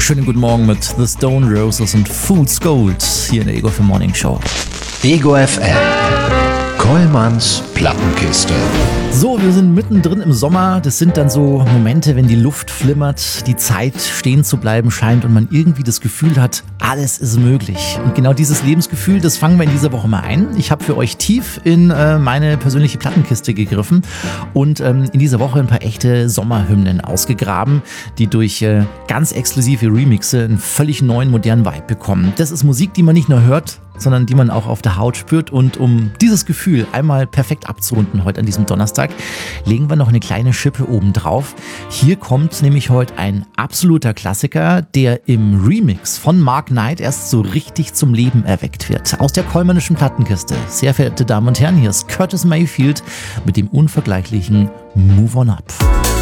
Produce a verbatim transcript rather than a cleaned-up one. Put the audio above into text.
Schönen guten Morgen mit The Stone Roses und Fool's Gold hier in der Ego F M Morning Show. Ego F M, Kollmanns Plattenkiste. So, wir sind mittendrin im Sommer. Das sind dann so Momente, wenn die Luft flimmert, die Zeit stehen zu bleiben scheint und man irgendwie das Gefühl hat, alles ist möglich. Und genau dieses Lebensgefühl, das fangen wir in dieser Woche mal ein. Ich habe für euch tief in äh, meine persönliche Plattenkiste gegriffen und ähm, in dieser Woche ein paar echte Sommerhymnen ausgegraben, die durch äh, ganz exklusive Remixe einen völlig neuen, modernen Vibe bekommen. Das ist Musik, die man nicht nur hört, sondern die man auch auf der Haut spürt. Und um dieses Gefühl einmal perfekt abzurunden heute an diesem Donnerstag, legen wir noch eine kleine Schippe oben drauf. Hier kommt nämlich heute ein absoluter Klassiker, der im Remix von Mark Knight erst so richtig zum Leben erweckt wird. Aus der kollmannischen Plattenkiste. Sehr verehrte Damen und Herren, hier ist Curtis Mayfield mit dem unvergleichlichen Move On Up.